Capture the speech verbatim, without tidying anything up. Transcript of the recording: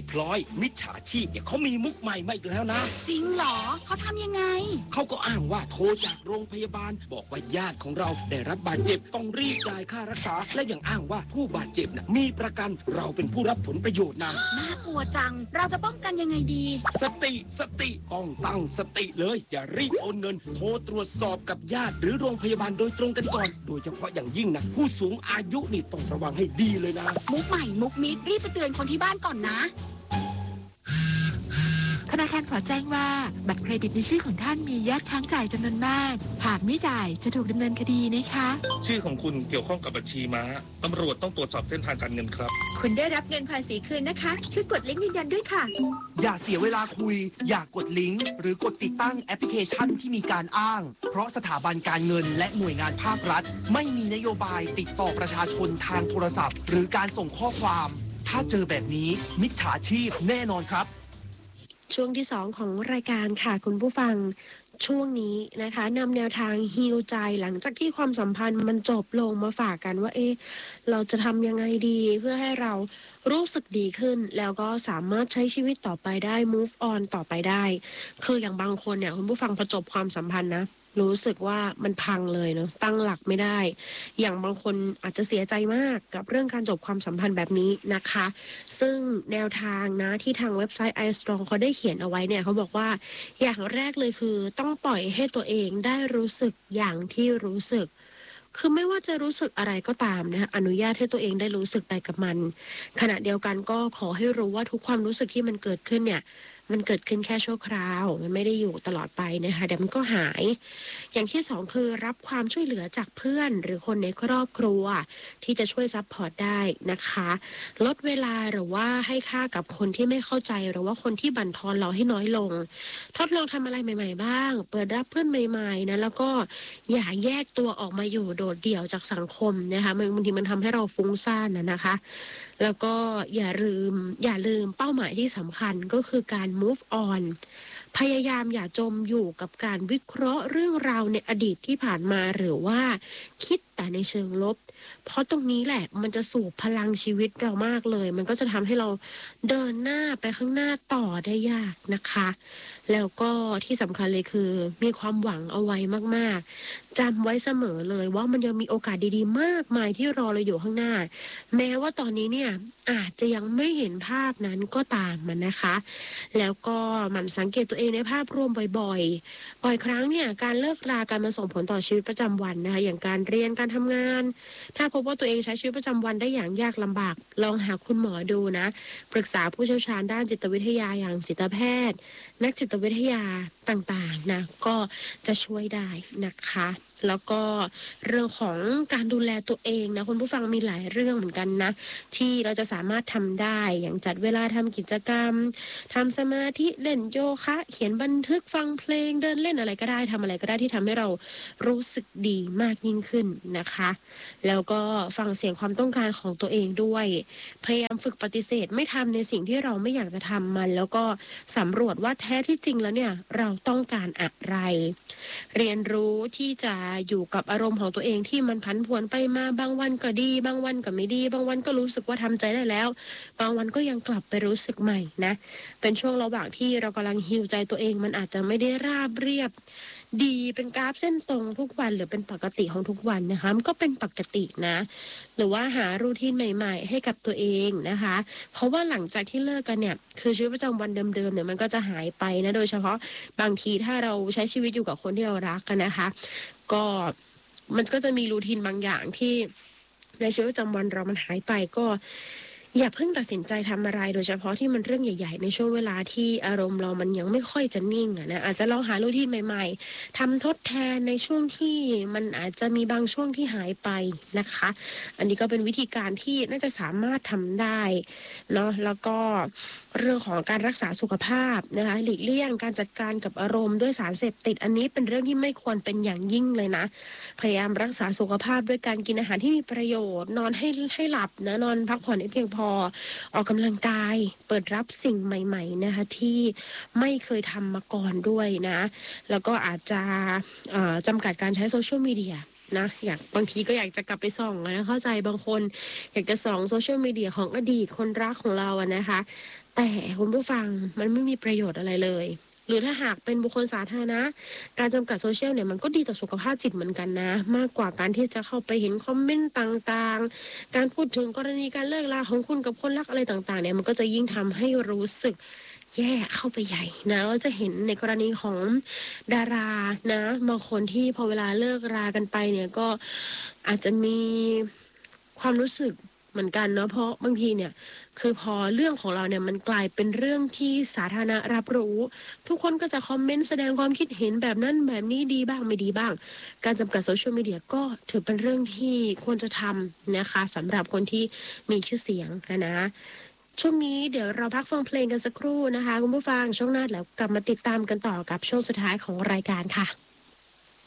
พลอยมิจฉาชีพเนี่ยเขามีมุกใหม่มาอีกแล้วนะจริงเหรอเขาทำยังไงเขาก็อ้างว่าโทรจากโรงพยาบาลบอกว่าญาติของเราได้รับบาดเจ็บต้องรีบจ่ายค่ารักษาและยังอ้างว่าผู้บาดเจ็บนะมีประกันเราเป็นผู้รับผลประโยชน์นะน่ากลัวจังเราจะป้องกันยังไงดีสติสติต้องตั้งสติเลยอย่ารีบโอนเงินโทรตรวจสอบกับญาติหรือโรงพยาบาลโดยตรงกันก่อนโดยเฉพาะอย่างยิ่งนะผู้สูงอายุนี่ต้องระวังให้ดีเลยนะมุกใหม่มุกมิดรีบไปเตือนคนที่บ้านก่อนนะธนาคารขอแจ้งว่าบัตรเครดิตในชื่อของท่านมียอดค้างจ่ายจำนวนมากหากไม่จ่ายจะถูกดำเนินคดีนะคะชื่อของคุณเกี่ยวข้องกับบัญชีม้าตำรวจต้องตรวจสอบเส้นทางการเงินครับคุณได้รับเงินภาษีคืนนะคะช่วยกดลิงก์ยืนยันด้วยค่ะอย่าเสียเวลาคุยอย่ากดลิงก์หรือกดติดตั้งแอปพลิเคชันที่มีการอ้างเพราะสถาบันการเงินและหน่วยงานภาครัฐไม่มีนโยบายติดต่อประชาชนทางโทรศัพท์หรือการส่งข้อความถ้าเจอแบบนี้มิจฉาชีพแน่นอนครับช่วงที่สองของรายการค่ะคุณผู้ฟังช่วงนี้นะคะนำแนวทางฮีลใจหลังจากที่ความสัมพันธ์มันจบลงมาฝากกันว่าเอ๊ะเราจะทำยังไงดีเพื่อให้เรารู้สึกดีขึ้นแล้วก็สามารถใช้ชีวิตต่อไปได้ move on ต่อไปได้คืออย่างบางคนเนี่ยคุณผู้ฟังประจบความสัมพันธ์นะรู้สึกว่ามันพังเลยเนาะตั้งหลักไม่ได้อย่างบางคนอาจจะเสียใจมากกับเรื่องการจบความสัมพันธ์แบบนี้นะคะซึ่งแนวทางนะที่ทางเว็บไซต์ iStrong เขาได้เขียนเอาไว้เนี่ยเขาบอกว่าอย่างแรกเลยคือต้องปล่อยให้ตัวเองได้รู้สึกอย่างที่รู้สึกคือไม่ว่าจะรู้สึกอะไรก็ตามนะคะอนุญาตให้ตัวเองได้รู้สึกไปกับมันขณะเดียวกันก็ขอให้รู้ว่าทุกความรู้สึกที่มันเกิดขึ้นเนี่ยมันเกิดขึ้นแค่ชั่วคราวมันไม่ได้อยู่ตลอดไปนะคะเดี๋ยวมันก็หายอย่างที่สองคือรับความช่วยเหลือจากเพื่อนหรือคนในครอบครัวที่จะช่วยซัพพอร์ตได้นะคะลดเวลาหรือว่าให้ค่ากับคนที่ไม่เข้าใจหรือว่าคนที่บั่นทอนเราให้น้อยลงทดลองทำอะไรใหม่ๆบ้างเปิดรับเพื่อนใหม่ๆนะแล้วก็อย่าแยกตัวออกมาอยู่โดดเดี่ยวจากสังคมนะคะบางทีมันทำให้เราฟุ้งซ่านนะนะคะแล้วก็อย่าลืมอย่าลืมเป้าหมายที่สำคัญก็คือการ move on พยายามอย่าจมอยู่กับการวิเคราะห์เรื่องราวในอดีตที่ผ่านมาหรือว่าคิดแต่ในเชิงลบเพราะตรงนี้แหละมันจะสูบพลังชีวิตเรามากเลยมันก็จะทำให้เราเดินหน้าไปข้างหน้าต่อได้ยากนะคะแล้วก็ที่สำคัญเลยคือมีความหวังเอาไว้มากๆจำไว้เสมอเลยว่ามันยังมีโอกาสดีๆมากมายที่รอเราอยู่ข้างหน้าแม้ว่าตอนนี้เนี่ยอาจจะยังไม่เห็นภาพนั้นก็ตามมันนะคะแล้วก็มันสังเกตตัวเองในภาพรวมบ่อยๆบ่อยครั้งเนี่ยการเลิกราการมาส่งผลต่อชีวิตประจำวันนะคะอย่างการเรียนการทำงานถ้าพบว่าตัวเองใช้ชีวิตประจำวันได้อย่างยากลำบากลองหาคุณหมอดูนะปรึกษาผู้เชี่ยวชาญด้านจิตวิทยาอย่างจิตแพทย์นักจิตวิทยาต่างๆนะก็จะช่วยได้นะคะแล้วก็เรื่องของการดูแลตัวเองนะคุณผู้ฟังมีหลายเรื่องเหมือนกันนะที่เราจะสามารถทำได้อย่างจัดเวลาทำกิจกรรมทำสมาธิเล่นโยคะเขียนบันทึกฟังเพลงเดินเล่นอะไรก็ได้ทำอะไรก็ได้ที่ทำให้เรารู้สึกดีมากยิ่งขึ้นนะคะแล้วก็ฟังเสียงความต้องการของตัวเองด้วยพยายามฝึกปฏิเสธไม่ทำในสิ่งที่เราไม่อยากจะทำมันแล้วก็สำรวจว่าแท้ที่จริงแล้วเนี่ยเราต้องการอะไรเรียนรู้ที่จะอยู่กับอารมณ์ของตัวเองที่มันผันผวนไปมาบางวันก็ดีบางวันก็ไม่ดีบางวันก็รู้สึกว่าทำใจได้แล้วบางวันก็ยังกลับไปรู้สึกใหม่นะเป็นช่วงระหว่างที่เรากำลังฮีลใจตัวเองมันอาจจะไม่ได้ราบเรียบดีเป็นกราฟเส้นตรงทุกวันหรือเป็นปกติของทุกวันนะคะมันก็เป็นปกตินะหรือว่าหารูทีนใหม่ๆให้กับตัวเองนะคะเพราะว่าหลังจากที่เลิกกันเนี่ยคือชีวิตประจำวันเดิมๆเนี่ยมันก็จะหายไปนะโดยเฉพาะบางทีถ้าเราใช้ชีวิตอยู่กับคนที่เรารักกันนะคะก็มันก็จะมีรูทีนบางอย่างที่ในชีวิตประจำวันเรามันหายไปก็อย่าเพิ่งตัดสินใจทำอะไรโดยเฉพาะที่มันเรื่องใหญ่ๆในช่วงเวลาที่อารมณ์เรามันยังไม่ค่อยจะนิ่งอ่ะนะอาจจะลองหารูทีนใหม่ๆทำทดแทนในช่วงที่มันอาจจะมีบางช่วงที่หายไปนะคะอันนี้ก็เป็นวิธีการที่น่าจะสามารถทำได้เนาะแล้วก็เรื่องของการรักษาสุขภาพนะคะหลีกเลี่ยงการจัดการกับอารมณ์ด้วยสารเสพติดอันนี้เป็นเรื่องที่ไม่ควรเป็นอย่างยิ่งเลยนะพยายามรักษาสุขภาพด้วยการกินอาหารที่มีประโยชน์นอนให้ให้หลับนะนอนพักผ่อนให้เพียงพอออกกำลังกายเปิดรับสิ่งใหม่ๆนะคะที่ไม่เคยทำมาก่อนด้วยนะแล้วก็อาจจะจำกัดการใช้โซเชียลมีเดียนะอยากบางทีก็อยากจะกลับไปส่องนะเข้าใจบางคนอยากจะส่องโซเชียลมีเดียของอดีตคนรักของเราอะนะคะแต่คุณผู้ฟังมันไม่มีประโยชน์อะไรเลยหรือถ้าหากเป็นบุคคลสาธารณะการจำกัดโซเชียลเนี่ยมันก็ดีต่อสุขภาพจิตเหมือนกันนะมากกว่าการที่จะเข้าไปเห็นคอมเมนต์ต่างๆการพูดถึงกรณีการเลิกลาของคุณกับคนรักอะไรต่างๆเนี่ยมันก็จะยิ่งทำให้รู้สึกแย่เข้าไปใหญ่นะเราจะเห็นในกรณีของดารานะบางคนที่พอเวลาเลิกรากันไปเนี่ยก็อาจจะมีความรู้สึกเหมือนกันเนาะเพราะบางทีเนี่ยคือพอเรื่องของเราเนี่ยมันกลายเป็นเรื่องที่สาธารณะรับรู้ทุกคนก็จะคอมเมนต์แสดงความคิดเห็นแบบนั้นแบบนี้ดีบ้างไม่ดีบ้างการจำกัดโซเชียลมีเดียก็ถือเป็นเรื่องที่ควรจะทำนะคะสำหรับคนที่มีชื่อเสียงนะนะช่วงนี้เดี๋ยวเราพักฟังเพลงกันสักครู่นะคะคุณผู้ฟังช่วงหน้าแล้วกลับมาติดตามกันต่อกับช่วงสุดท้ายของรายการค่ะ